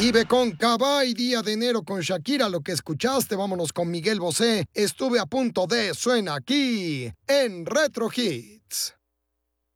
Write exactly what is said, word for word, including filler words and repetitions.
Vive con Cabay, Día de Enero con Shakira, lo que escuchaste. Vámonos con Miguel Bosé. Estuve a punto de, suena aquí en Retro Hits.